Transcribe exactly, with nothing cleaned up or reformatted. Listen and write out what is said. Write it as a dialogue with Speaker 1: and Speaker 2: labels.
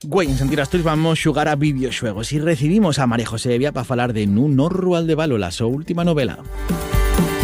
Speaker 1: Güey, en Sentir Asturias vamos xugar a videoxuegos e recibimos a María José Evia para falar de Nun Orru Aldebalo, la súa última novela.